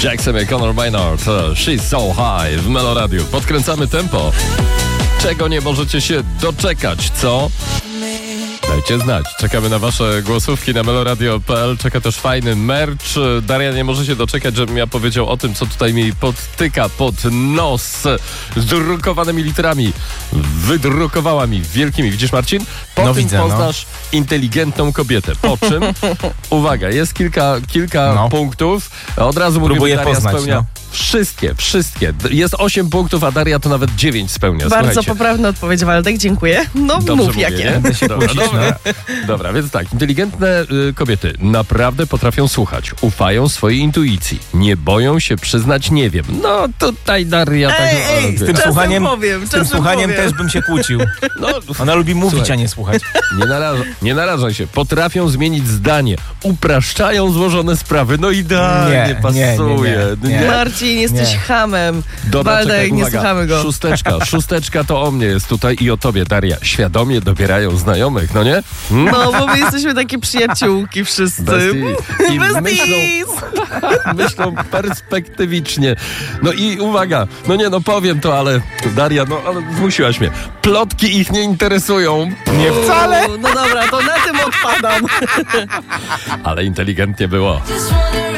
Jackson i Conor Maynard, She's So High w Melo Radio. Podkręcamy tempo. Czego nie możecie się doczekać, co? Dajcie znać. Czekamy na wasze głosówki na meloradio.pl. Czeka też fajny merch. Daria nie może się doczekać, żebym ja powiedział o tym, co tutaj mi podtyka pod nos z drukowanymi literami. Wydrukowała mi wielkimi. Widzisz, Marcin? Po tym widzę, poznasz inteligentną kobietę. Po czym? Uwaga, jest kilka punktów. Od razu mówię, próbuję Daria poznać, spełnia wszystkie. Jest 8 punktów, a Daria to nawet 9 spełnia. Bardzo Słuchajcie. poprawna odpowiedź, Waldek, dziękuję. No Dobrze mów mówię, jakie. nie? Będę się kusić, Dobra, więc tak, inteligentne kobiety naprawdę potrafią słuchać, ufają swojej intuicji, nie boją się przyznać nie wiem. No tutaj Daria tak... Ej, Z tym Czasem słuchaniem, powiem, z tym czasem słuchaniem powiem. też bym się kłócił. No, Ona lubi mówić, Słuchaj. a nie słuchać. nie narażaj się, potrafią zmienić zdanie, upraszczają złożone sprawy, no idealnie Nie, pasuje. nie. Marcin, jesteś Nie. hamem. Dobra, Waldek, czekaj, nie uwaga. słuchamy go. Szósteczka to o mnie jest tutaj i o tobie, Daria. Świadomie dobierają znajomych, no nie? No, bo my jesteśmy takie przyjaciółki wszyscy. I Besties! myślą perspektywicznie. No i uwaga, powiem to, ale Daria, ale zmusiłaś mnie. Plotki ich nie interesują. Nie wcale. No dobra, to na tym odpadam. Ale inteligentnie było.